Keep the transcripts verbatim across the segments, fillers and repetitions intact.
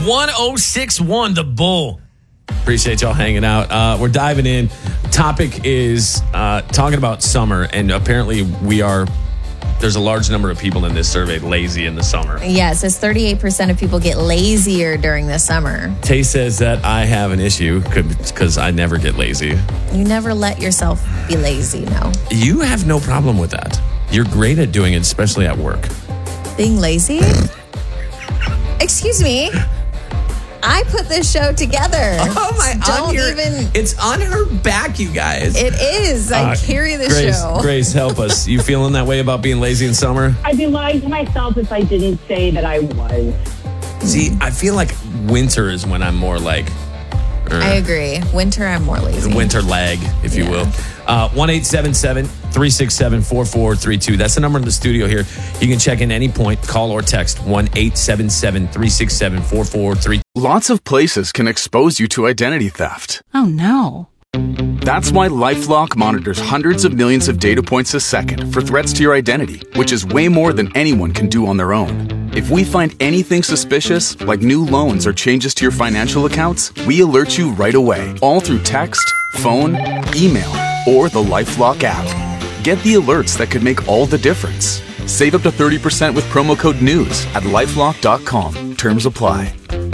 one oh six point one, The Bull. Appreciate y'all hanging out. Uh, we're diving in. Topic is uh, talking about summer, and apparently we are, there's a large number of people in this survey lazy in the summer. Yeah, it says thirty-eight percent of people get lazier during the summer. Tay says that I have an issue because I never get lazy. You never let yourself be lazy, no. You have no problem with that. You're great at doing it, especially at work. Being lazy? Excuse me. I put this show together. Oh my! Don't your, even. It's on her back, you guys. It is. I uh, carry the Grace, show. Grace, help us. You feeling that way about being lazy in summer? I'd be lying to myself if I didn't say that I was. See, I feel like winter is when I'm more like. Uh, I agree. Winter, I'm more lazy. Winter lag, if you yeah. will. Uh, one eight seven seven, three six seven, four four three two. That's the number in the studio here. You can check in any point, call or text one eight seven seven, three six seven, four four three two. Lots of places can expose you to identity theft. Oh, no. That's why LifeLock monitors hundreds of millions of data points a second for threats to your identity, which is way more than anyone can do on their own. If we find anything suspicious, like new loans or changes to your financial accounts, we alert you right away, all through text, phone, email, or the LifeLock app. Get the alerts that could make all the difference. Save up to thirty percent with promo code NEWS at lifelock dot com. Terms apply.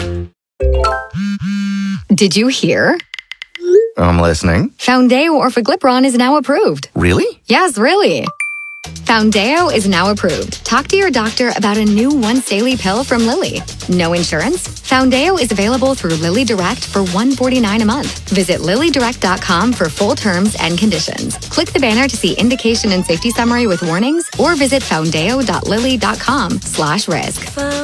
Did you hear? I'm listening. Foundeo Orforglipron is now approved. Really? Yes, really. Foundeo is now approved. Talk to your doctor about a new once daily pill from Lilly. No insurance? Foundeo is available through Lilly Direct for one hundred forty-nine dollars a month. Visit lilly direct dot com for full terms and conditions. Click the banner to see indication and safety summary with warnings, or visit foundeo dot lilly dot com slash risk.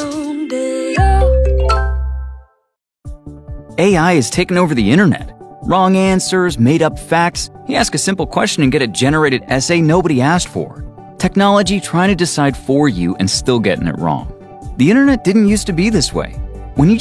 A I has taken over the internet. Wrong answers, made-up facts. You ask a simple question and get a generated essay nobody asked for. Technology trying to decide for you and still getting it wrong. The internet didn't used to be this way.